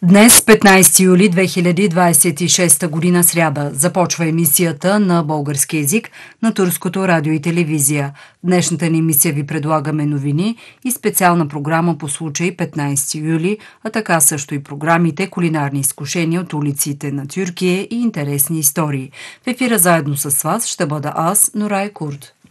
Днес, 15 юли 2026 година, сряда, започва емисията на български език на Турското радио и телевизия. В днешната ни емисия ви предлагаме новини и специална програма по случай 15 юли, а така също и програмите кулинарни изкушения от улиците на Тюркия и интересни истории. В ефира заедно с вас ще бъда аз, Нурай Курд.